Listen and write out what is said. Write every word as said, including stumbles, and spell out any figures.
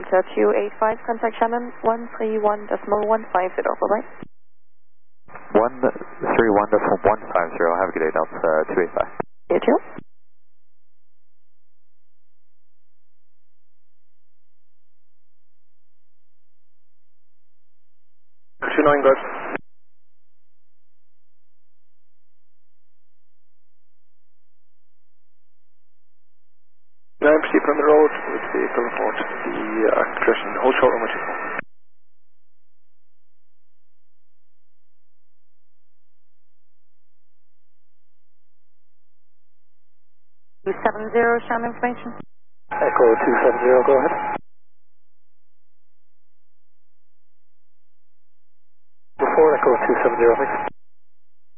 Delta two eight five, contact Shannon one three one decimal one five zero, bye-bye. one three one decimal one five zero, have a good day, Delta two eight five. You too. two nine, good. nine, proceed on the road with the vehicle report to the uh, address in the whole showroom with you. two seven zero, Shannon information. Echo two seven zero, go ahead. Before Echo two seven zero, please.